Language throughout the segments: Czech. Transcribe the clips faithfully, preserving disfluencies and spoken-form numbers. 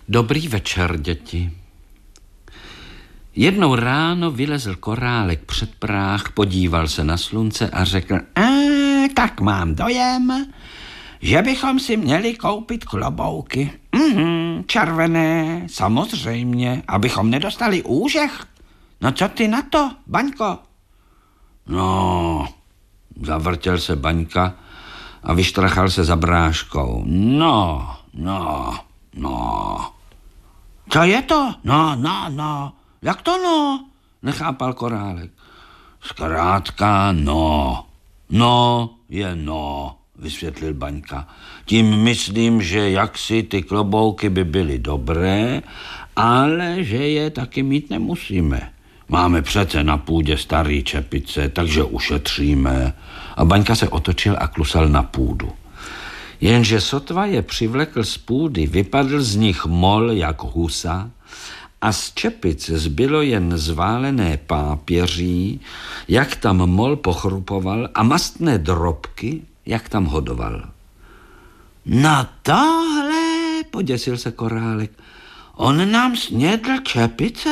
Dobrý večer, děti. Jednou ráno vylezl Korálek před práh, podíval se na slunce a řekl: a, tak mám dojem, že bychom si měli koupit klobouky. Mhm, červené, samozřejmě, abychom nedostali úžeh. No co ty na to, Baňko? No, zavrtěl se Baňka a vyštrachal se za bráškou. No, no, no. Co je to? No, no, no. Jak to no? Nechápal Korálek. Zkrátka no. No je no, vysvětlil Baňka. Tím myslím, že jaksi ty klobouky by byly dobré, ale že je taky mít nemusíme. Máme přece na půdě starý čepice, takže ušetříme. A Baňka se otočil a klusal na půdu. Jenže sotva je přivlekl z půdy, vypadl z nich mol jak husa a z čepic zbylo jen zválené pápěří, jak tam mol pochrupoval, a mastné drobky, jak tam hodoval. Na tohle, poděsil se Korálek, on nám snědl čepice?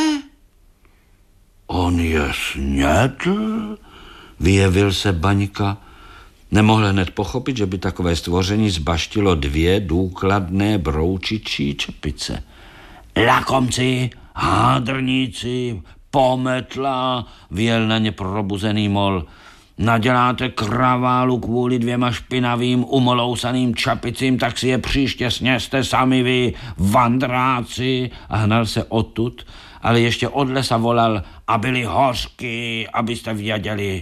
On je snědl? Vyjevil se Baňka. Nemohl hned pochopit, že by takové stvoření zbaštilo dvě důkladné broučičí čepice. Lakomci, hádrníci, pometla, vyjel na ně probuzený mol. Naděláte kraválu kvůli dvěma špinavým umolousaným čapicím, tak si je příště sněste sami vy, vandráci. A hnal se odtud, ale ještě od lesa volal, a byli hořky, abyste věděli.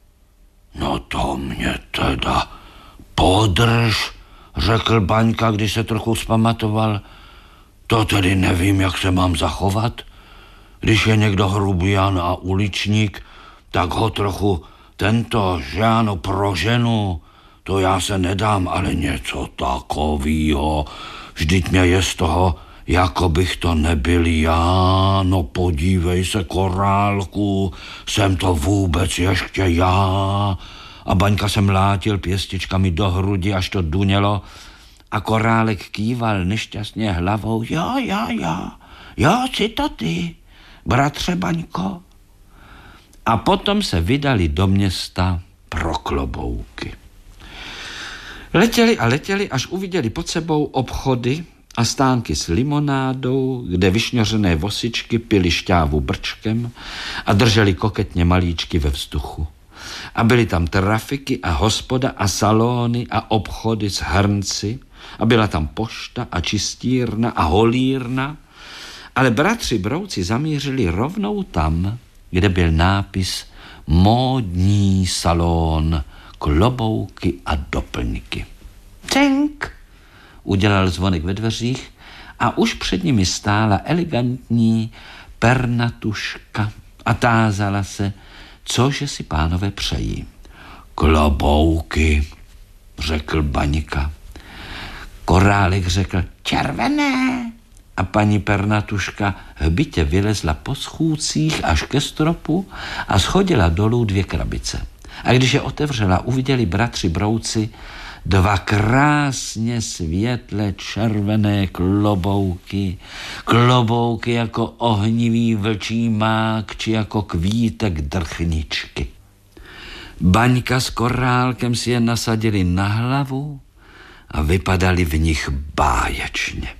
No to mě teda podrž, řekl Baňka, když se trochu vzpamatoval. To tedy nevím, jak se mám zachovat. Když je někdo hrubián a uličník, tak ho trochu tento, že ano, proženu. To já se nedám, ale něco takovýho. Vždyť mě je z toho, jako bych to nebyl já. No podívej se, Korálku, jsem to vůbec ještě já. A Baňka se mlátil pěstičkami do hrudi, až to dunělo, a Korálek kýval nešťastně hlavou. Jo, jo, jo, jo, si to ty, bratře Baňko. A potom se vydali do města pro klobouky. Letěli a letěli, až uviděli pod sebou obchody a stánky s limonádou, kde vyšňořené vosičky pili šťávu brčkem a drželi koketně malíčky ve vzduchu. A byly tam trafiky a hospoda a salony a obchody s hrnci a byla tam pošta a čistírna a holírna, ale bratři Brouci zamířili rovnou tam, kde byl nápis módní salon, klobouky a doplňky. Cink! Udělal zvonek ve dveřích a už před nimi stála elegantní Pernatuška a tázala se, cože si pánové přejí. Klobouky, řekl Baňka. Korálek řekl červené a paní Pernatuška hbitě vylezla po schůdcích až ke stropu a shodila dolů dvě krabice. A když je otevřela, uviděli bratři Brouci dva krásně světle červené klobouky, klobouky jako ohnivý vlčí mák či jako kvítek drchničky. Baňka s Korálkem si je nasadili na hlavu a vypadali v nich báječně.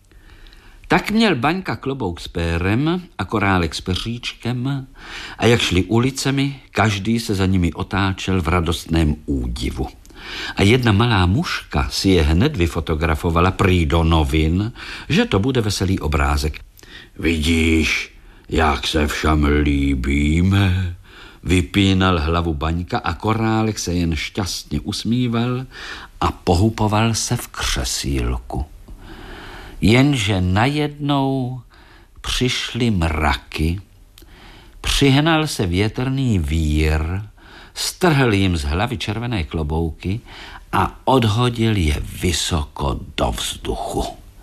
Tak měl Baňka klobouk s pérem a Korálek s peříčkem a jak šli ulicemi, každý se za nimi otáčel v radostném údivu. A jedna malá muška si je hned vyfotografovala prý do novin, že to bude veselý obrázek. Vidíš, jak se všem líbíme, vypínal hlavu Baňka a Korálek se jen šťastně usmíval a pohupoval se v křesílku. Jenže najednou přišly mraky, přihnal se větrný vír, strhl jim z hlavy červené klobouky a odhodil je vysoko do vzduchu.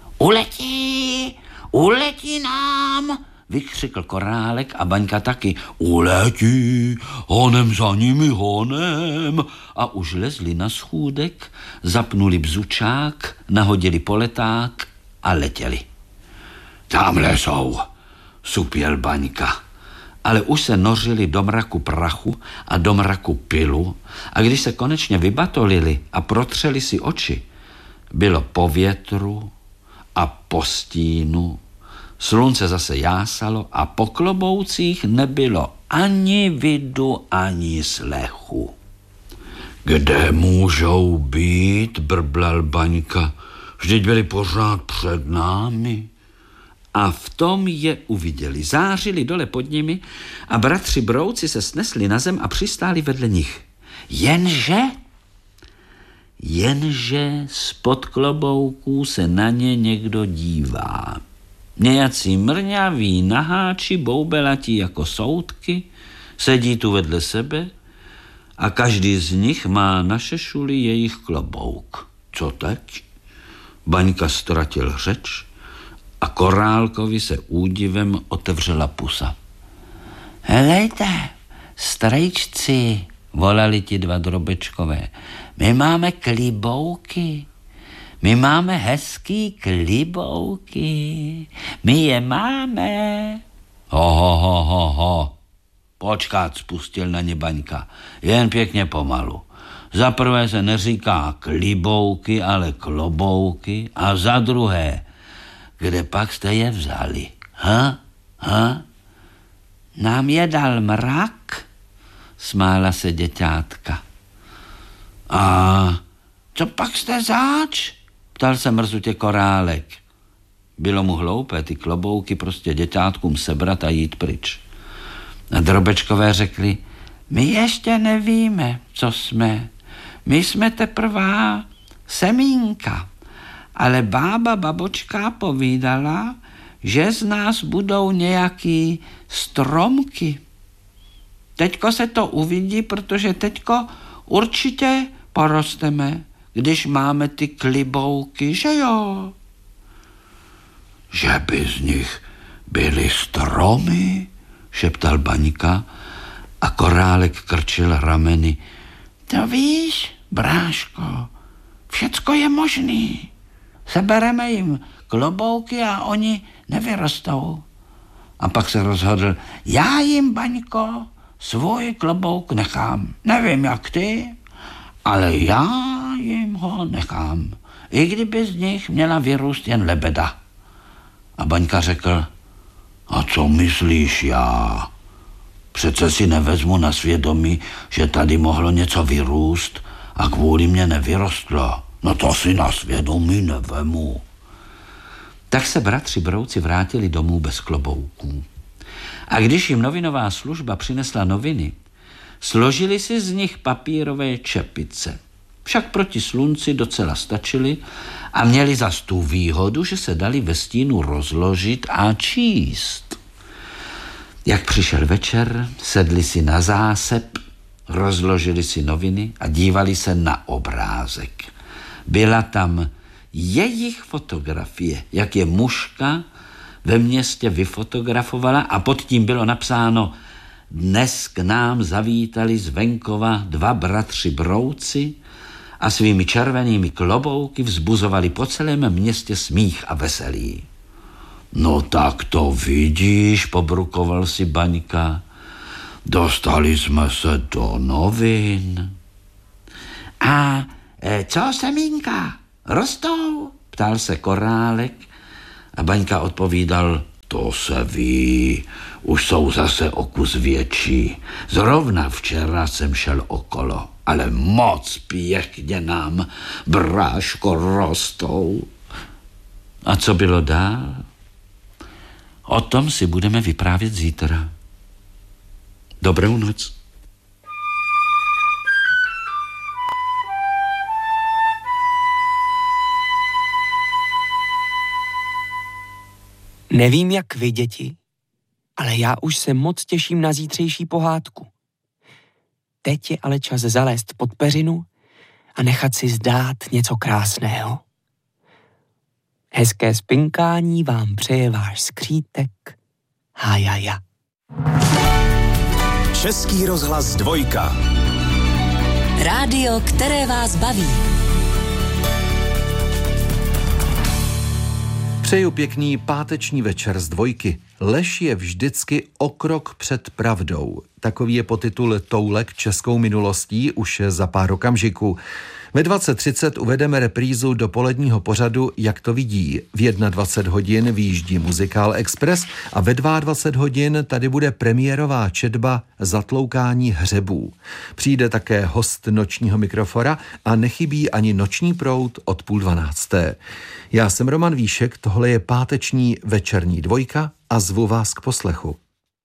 Uletí, uletí nám, vykřikl Korálek a Baňka taky. Uletí, honem za nimi, honem. A už lezli na schůdek, zapnuli bzučák, nahodili poleták a letěli. Tamhle jsou, supěl Baňka. Ale už se nořili do mraku prachu a do mraku pilu a když se konečně vybatolili a protřeli si oči, bylo po větru a po stínu, slunce zase jásalo a po kloboucích nebylo ani vidu, ani slechu. Kde můžou být, brblal Baňka, vždyť byli pořád před námi. A v tom je uviděli. Zářili dole pod nimi a bratři Brouci se snesli na zem a přistáli vedle nich. Jenže, jenže spod klobouků se na ně někdo dívá. Nějací mrňaví naháči, boubelatí jako soudky, sedí tu vedle sebe a každý z nich má na šešuli jejich klobouk. Co teď? Baňka ztratil řeč a Korálkovi se údivem otevřela pusa. Helejte, strejčci, volali ti dva Drobečkové, my máme klibouky, my máme hezký klibouky, my je máme. Ho, ho, ho, ho, ho. Počkat, spustil na ně Baňka, jen pěkně pomalu. Za prvé se neříká klibouky, ale klobouky a za druhé, kde pak jste je vzali? Ha? Ha? Nám je dal mrak? Smála se děťátka. A co pak jste zač? Ptal se mrzutě Korálek. Bylo mu hloupé ty klobouky prostě děťátkům sebrat a jít pryč. A Drobečkové řekli, my ještě nevíme, co jsme. My jsme teprvá semínka. Ale bába babočka povídala, že z nás budou nějaký stromky. Teďko se to uvidí, protože teďko určitě porosteme, když máme ty klibouky, že jo? Že by z nich byly stromy, šeptal Baňka a Korálek krčil rameny. To víš, bráško, všecko je možný. Sebereme jim klobouky a oni nevyrostou. A pak se rozhodl, já jim, Baňko, svůj klobouk nechám. Nevím, jak ty, ale já jim ho nechám. I kdyby z nich měla vyrůst jen lebeda. A Baňka řekl, a co myslíš já? Přece si nevezmu na svědomí, že tady mohlo něco vyrůst a kvůli mě nevyrostlo. No to si na svědomí nevemu. Tak se bratři Brouci vrátili domů bez klobouků. A když jim novinová služba přinesla noviny, složili si z nich papírové čepice. Však proti slunci docela stačily a měli zas tu výhodu, že se dali ve stínu rozložit a číst. Jak přišel večer, sedli si na zásep, rozložili si noviny a dívali se na obrázek. Byla tam jejich fotografie, jak je mužka ve městě vyfotografovala a pod tím bylo napsáno: dnes k nám zavítali z venkova dva bratři Brouci a svými červenými klobouky vzbuzovali po celém městě smích a veselí. No tak to vidíš, pobrukoval si Baňka. Dostali jsme se do novin. A e, co, semínka? Rostou? Ptal se Korálek a Baňka odpovídal, to se ví, už jsou zase o kus větší. Zrovna včera jsem šel okolo, ale moc pěkně nám, bráško, rostou. A co bylo dál? O tom si budeme vyprávět zítra. Dobrou noc. Nevím, jak vy, děti, ale já už se moc těším na zítřejší pohádku. Teď je ale čas zalézt pod peřinu a nechat si zdát něco krásného. Hezké spinkání vám přeje váš skřítek Hájaja. Český rozhlas dvojka. Rádio, které vás baví. Přeju pěkný páteční večer z Dvojky. Lež je vždycky o krok před pravdou. Takový je podtitul toulek českou minulostí už za pár okamžiků. Ve dvacet třicet uvedeme reprízu dopoledního pořadu Jak to vidí. V dvacet jedna hodin vyjíždí Muzikál Express a ve dvacet dva hodin tady bude premiérová četba Zatloukání hřebů. Přijde také host nočního mikrofora a nechybí ani Noční proud od půl dvanácté. Já jsem Roman Víšek, tohle je páteční večerní Dvojka a zvu vás k poslechu.